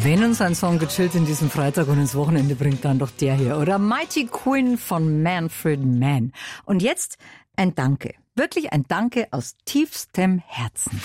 Wenn uns ein Song gechillt in diesem Freitag und ins Wochenende bringt, dann doch der hier, oder? Mighty Quinn von Manfred Mann. Und jetzt ein Danke. Wirklich ein Danke aus tiefstem Herzen.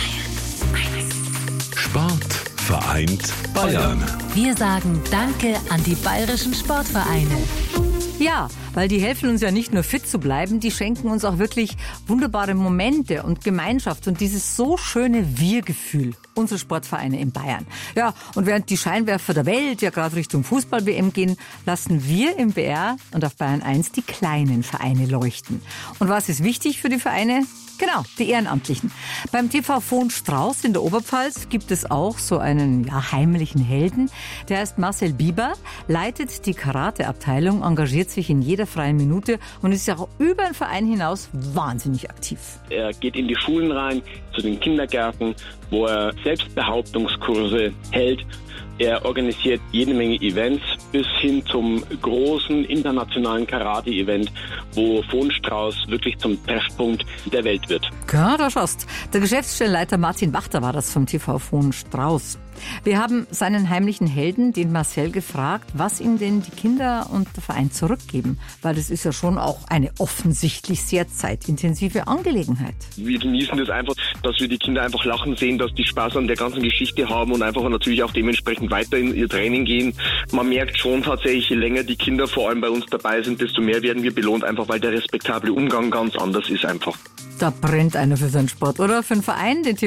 Sport vereint Bayern. Wir sagen Danke an die bayerischen Sportvereine. Ja, weil die helfen uns ja nicht nur fit zu bleiben, die schenken uns auch wirklich wunderbare Momente und Gemeinschaft und dieses so schöne Wir-Gefühl, unsere Sportvereine in Bayern. Ja, und während die Scheinwerfer der Welt ja gerade Richtung Fußball-WM gehen, lassen wir im BR und auf Bayern 1 die kleinen Vereine leuchten. Und was ist wichtig für die Vereine? Genau, die Ehrenamtlichen. Beim TV Von Strauß in der Oberpfalz gibt es auch so einen heimlichen Helden. Der heißt Marcel Bieber, leitet die Karate-Abteilung, engagiert sich in jeder freien Minute und ist ja auch über den Verein hinaus wahnsinnig aktiv. Er geht in die Schulen rein, zu den Kindergärten, wo er Selbstbehauptungskurse hält. Er organisiert jede Menge Events bis hin zum großen internationalen Karate-Event, wo Von Strauß wirklich zum Treffpunkt der Welt wird. Ja, da schaust. Der Geschäftsstellenleiter Martin Wachter war das vom TV Von Strauß. Wir haben seinen heimlichen Helden, den Marcel, gefragt, was ihm denn die Kinder und der Verein zurückgeben. Weil das ist ja schon auch eine offensichtlich sehr zeitintensive Angelegenheit. Wir genießen das einfach, dass wir die Kinder einfach lachen sehen, dass die Spaß an der ganzen Geschichte haben und einfach natürlich auch dementsprechend weiter in ihr Training gehen. Man merkt schon tatsächlich, je länger die Kinder vor allem bei uns dabei sind, desto mehr werden wir belohnt, einfach weil der respektable Umgang ganz anders ist einfach. Da brennt einer für seinen Sport, oder? Für den Verein, den